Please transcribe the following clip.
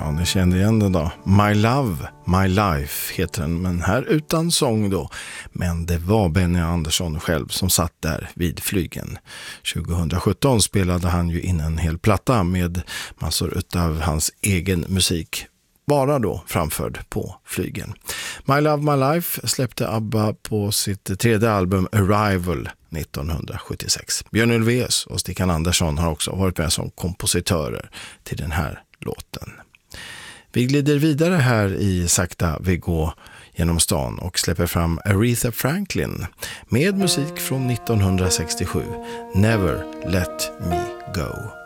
Ja, ni kände igen den då. My Love, My Life heter den, men här utan sång då. Men det var Benny Andersson själv som satt där vid flygen. 2017 spelade han ju in en hel platta med massor utav hans egen musik, bara då framförd på flygen. My Love, My Life släppte ABBA på sitt tredje album Arrival 1976. Björn Ulvaeus och Stickan Andersson har också varit med som kompositörer till den här låten. Vi glider vidare här i Sakta vi går genom stan och släpper fram Aretha Franklin med musik från 1967, Never Let Me Go.